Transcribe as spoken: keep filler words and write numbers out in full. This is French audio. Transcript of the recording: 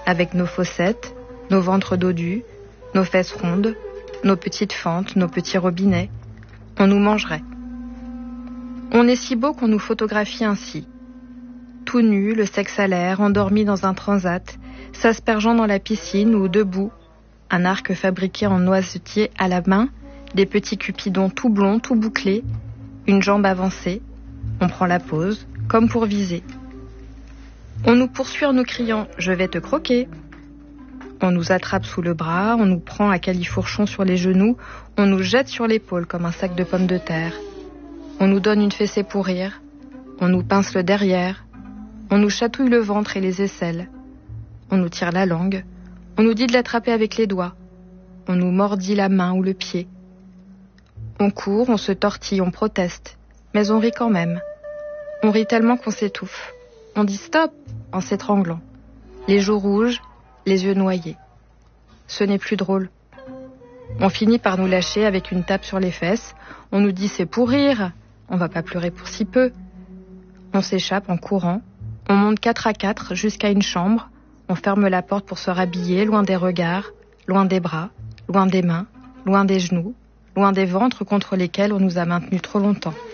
avec nos fossettes, nos ventres dodus, nos fesses rondes, nos petites fentes, nos petits robinets. On nous mangerait. On est si beau qu'on nous photographie ainsi. Tout nu, le sexe à l'air, endormi dans un transat, s'aspergeant dans la piscine ou debout, un arc fabriqué en noisetier à la main, des petits cupidons tout blonds, tout bouclés, une jambe avancée. On prend la pose, comme pour viser. On nous poursuit en nous criant « Je vais te croquer !» On nous attrape sous le bras, on nous prend à califourchon sur les genoux, on nous jette sur l'épaule comme un sac de pommes de terre. On nous donne une fessée pour rire, on nous pince le derrière, on nous chatouille le ventre et les aisselles. On nous tire la langue, on nous dit de l'attraper avec les doigts, on nous mordit la main ou le pied. On court, on se tortille, on proteste, mais on rit quand même. On rit tellement qu'on s'étouffe. On dit stop en s'étranglant, les joues rouges, les yeux noyés. Ce n'est plus drôle. On finit par nous lâcher avec une tape sur les fesses. On nous dit c'est pour rire, on va pas pleurer pour si peu. On s'échappe en courant. On monte quatre à quatre jusqu'à une chambre. On ferme la porte pour se rhabiller, loin des regards, loin des bras, loin des mains, loin des genoux, loin des ventres contre lesquels on nous a maintenus trop longtemps.